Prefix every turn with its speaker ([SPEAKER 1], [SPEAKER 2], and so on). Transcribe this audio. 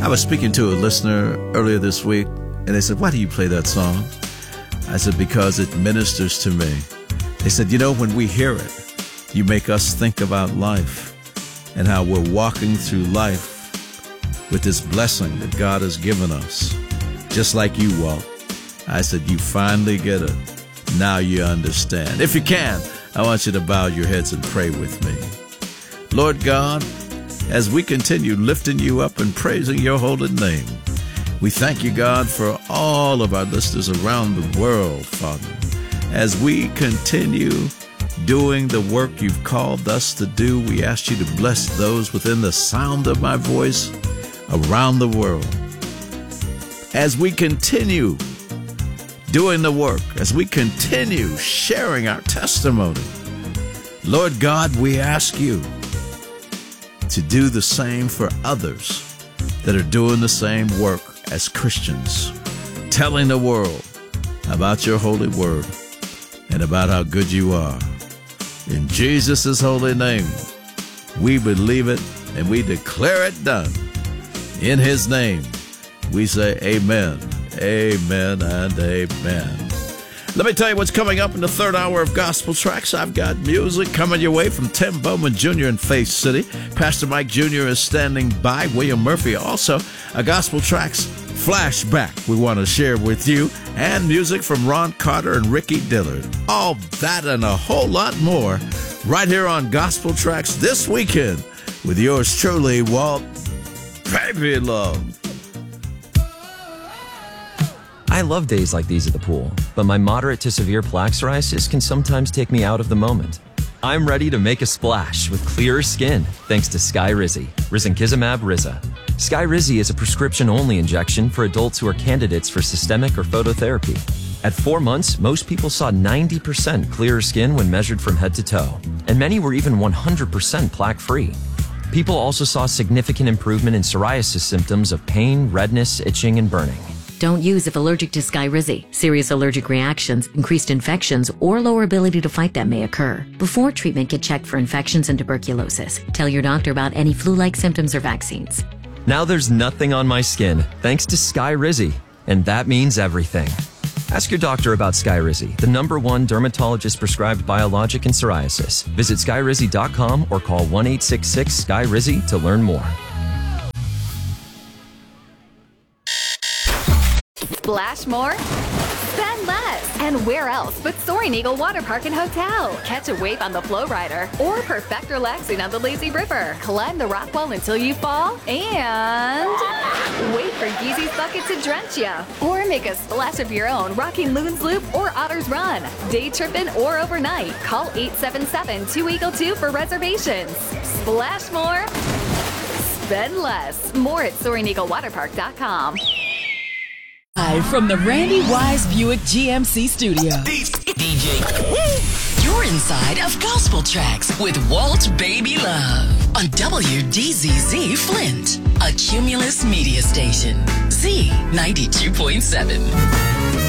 [SPEAKER 1] I was speaking to a listener earlier this week, and they said, why do you play that song? I said, because it ministers to me. They said, when we hear it, you make us think about life and how we're walking through life with this blessing that God has given us, just like you, Walt. I said, you finally get it. Now you understand. If you can, I want you to bow your heads and pray with me. Lord God, as we continue lifting you up and praising your holy name, we thank you, God, for all of our listeners around the world, Father. As we continue doing the work you've called us to do, we ask you to bless those within the sound of my voice around the world. As we continue doing the work, as we continue sharing our testimony, Lord God, we ask you to do the same for others that are doing the same work as Christians, telling the world about your holy word and about how good you are. In Jesus' holy name, we believe it and we declare it done. In his name, we say amen, amen, and amen. Let me tell you what's coming up in the third hour of Gospel Tracks. I've got music coming your way from Tim Bowman Jr. in Faith City. Pastor Mike Jr. is standing by. William Murphy also. A Gospel Tracks flashback we want to share with you. And music from Ron Carter and Ricky Dillard. All that and a whole lot more right here on Gospel Tracks this weekend with yours truly, Walt Baby Love.
[SPEAKER 2] I love days like these at the pool, but my moderate to severe plaque psoriasis can sometimes take me out of the moment. I'm ready to make a splash with clearer skin thanks to Skyrizi, risankizumab Riza. Skyrizi is a prescription-only injection for adults who are candidates for systemic or phototherapy. At 4 months, most people saw 90% clearer skin when measured from head to toe, and many were even 100% plaque-free. People also saw significant improvement in psoriasis symptoms of pain, redness, itching, and burning.
[SPEAKER 3] Don't use if allergic to Skyrizi. Serious allergic reactions, increased infections, or lower ability to fight them may occur. Before treatment, get checked for infections and tuberculosis. Tell your doctor about any flu-like symptoms or vaccines.
[SPEAKER 2] Now there's nothing on my skin thanks to Skyrizi, and that means everything. Ask your doctor about Skyrizi, the #1 dermatologist-prescribed biologic in psoriasis. Visit Skyrizi.com or call 1-866-SKYRIZI to learn more.
[SPEAKER 4] Splash more? Spend less! And where else but Soaring Eagle Water Park and Hotel? Catch a wave on the Flow Rider or perfect relaxing on the Lazy River. Climb the rock wall until you fall and wait for Yeezy's Bucket to drench ya. Or make a splash of your own rocking Loon's Loop or Otter's Run. Day tripping or overnight. Call 877-2-EAGLE-2 for reservations. Splash more? Spend less. More at SoaringEagleWaterPark.com.
[SPEAKER 5] Live from the Randy Wise Buick GMC studio.
[SPEAKER 6] DJ. You're inside of Gospel Tracks with Walt Baby Love on WDZZ Flint, a Cumulus media station. Z92.7.